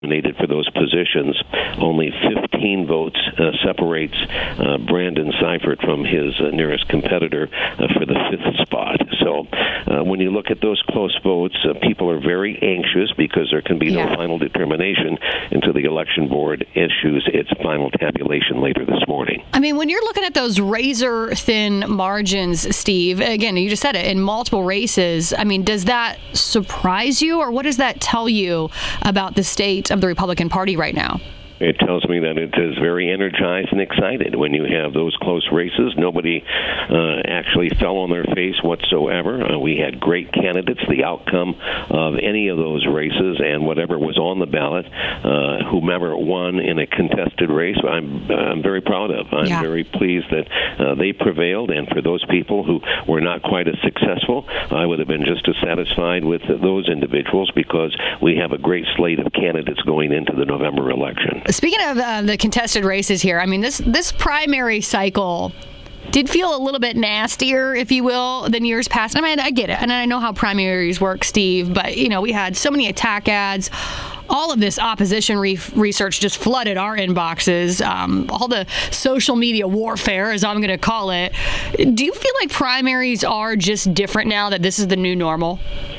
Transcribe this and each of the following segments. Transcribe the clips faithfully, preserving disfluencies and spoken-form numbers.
nominated for those positions. Only fifteen votes uh, separates uh, Brandon Seifert from his uh, nearest competitor uh, for the fifth spot. So uh, when you look at those close votes, uh, people are very anxious because there can be yeah. no final determination until the election board issues its final tabulation later this morning. I mean, when you're looking at those razor-thin margins, Steve, again, you just said it, in multiple races, I mean, does that surprise you, or what does that tell you about the state of the Republican Party right now? It tells me that it is very energized and excited when you have those close races. Nobody uh, actually fell on their face whatsoever. Uh, we had great candidates. The outcome of any of those races and whatever was on the ballot, uh, whomever won in a contested race, I'm, I'm very proud of. I'm yeah. very pleased that uh, they prevailed. And for those people who were not quite as successful, I would have been just as satisfied with those individuals because we have a great slate of candidates going into the November election. Speaking of uh, the contested races here, I mean, this this primary cycle did feel a little bit nastier, if you will, than years past. I mean, I get it, and I know how primaries work, Steve, but, you know, we had so many attack ads. All of this opposition re- research just flooded our inboxes, um, all the social media warfare, as I'm going to call it. Do you feel like primaries are just different now, that this is the new normal?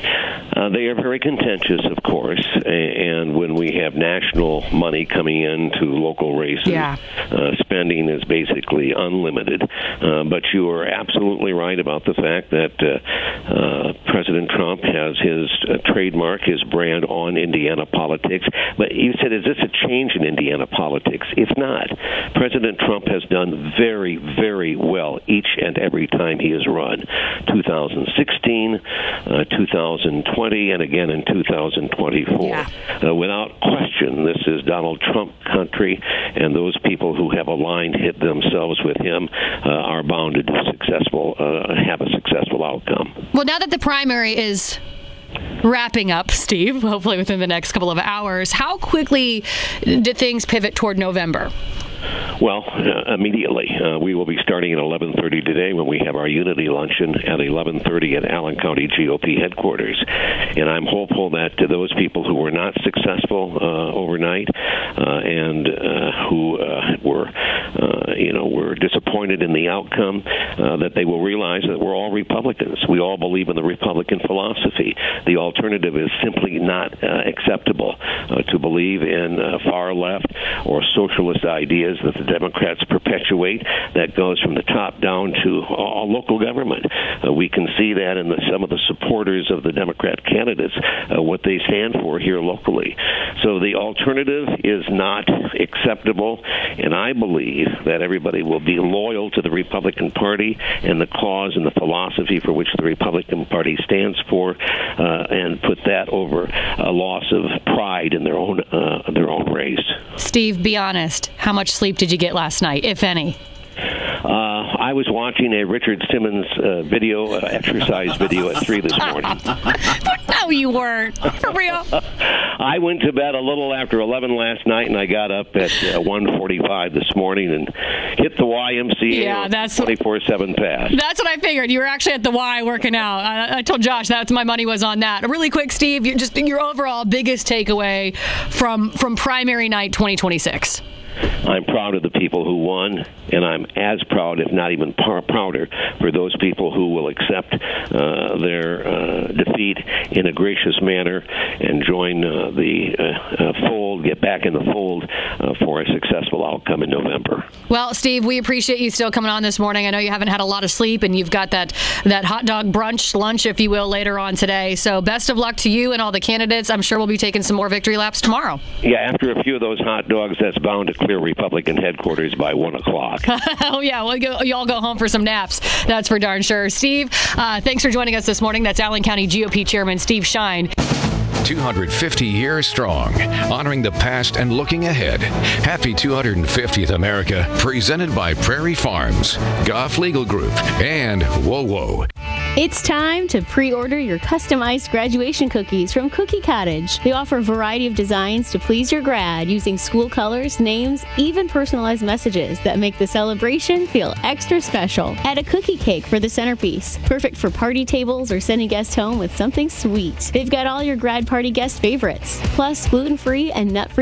Uh, they are very contentious, of course, and when we have national money coming into local races, yeah. uh, spending is basically unlimited. Uh, but you are absolutely right about the fact that uh, uh, President Trump has his uh, trademark, his brand on Indiana politics. But you said, is this a change in Indiana politics? It's not. President Trump has done very, very well each and every time he has run. two thousand sixteen, uh, two thousand twenty, and again in two thousand twenty-four. Yeah. Uh, without question, this is Donald Trump country, and those people who have aligned hit themselves with him uh, are bound to do successful, uh, have a successful outcome. Well, now that the primary is wrapping up, Steve, hopefully within the next couple of hours, how quickly did things pivot toward November? Well, uh, immediately. Uh, we will be starting at eleven thirty today when we have our Unity Luncheon at eleven thirty at Allen County G O P headquarters. And I'm hopeful that to those people who were not successful uh, overnight uh, and uh, who uh, were, uh, you know, were disappointed in the outcome, uh, that they will realize that we're all Republicans. We all believe in the Republican philosophy. The alternative is simply not uh, acceptable. Uh, to believe in uh, far left or socialist ideas that the Democrats perpetuate, that goes from the top down to all local government. Uh, we can see that in the, some of the supporters of the Democrat candidates, uh, what they stand for here locally. So the alternative is not acceptable, and I believe that everybody will be loyal to the Republican Party and the cause and the philosophy for which the Republican Party stands for, uh, and put that over a loss of pride in their own uh, their own race. Steve, be honest. How much sleep did you get last night, if any? Uh, I was watching a Richard Simmons uh, video, uh, exercise video at three this morning. No, you weren't. For real? I went to bed a little after eleven last night, and I got up at uh, one forty-five this morning and hit the Y M C A yeah, that's twenty-four seven pass. That's what I figured. You were actually at the Y working out. I, I told Josh that's my money was on that. Really quick, Steve, you just your overall biggest takeaway from, from primary night twenty twenty-six. I'm proud of the people who won, and I'm as proud, if not even par- prouder, for those people who will accept uh, their uh, defeat in a gracious manner and join uh, the uh, uh, fold, get back in the fold uh, for a successful outcome in November. Well, Steve, we appreciate you still coming on this morning. I know you haven't had a lot of sleep, and you've got that, that hot dog brunch, lunch, if you will, later on today. So best of luck to you and all the candidates. I'm sure we'll be taking some more victory laps tomorrow. Yeah, after a few of those hot dogs, that's bound to clear Republican headquarters by one o'clock. Oh, yeah. Well, go, you all go home for some naps. That's for darn sure. Steve, uh, thanks for joining us this morning. That's Allen County G O P Chairman Steve Schein. two hundred fifty years strong, honoring the past and looking ahead. Happy two hundred fiftieth America, presented by Prairie Farms, Goff Legal Group, and Whoa Whoa. It's time to pre-order your customized graduation cookies from Cookie Cottage. They offer a variety of designs to please your grad using school colors, names, even personalized messages that make the celebration feel extra special. Add a cookie cake for the centerpiece, perfect for party tables or sending guests home with something sweet. They've got all your grad party guest favorites, plus gluten-free and nut-free